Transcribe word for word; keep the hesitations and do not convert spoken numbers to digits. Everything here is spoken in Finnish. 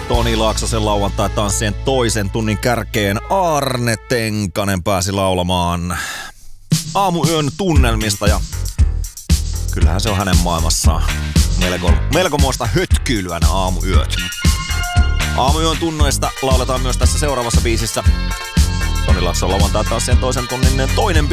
Toni Laaksosen lauantai-tanssien toisen tunnin kärkeen Arne Tenkanen pääsi laulamaan aamuyön tunnelmista ja kyllähän se on hänen maailmassaan melko, melkomoista hötkyilyä nämä aamuyöt. Aamuyön tunnoista lauletaan myös tässä seuraavassa biisissä. Toni Laakson lauantai-tanssien toisen tunnin toinen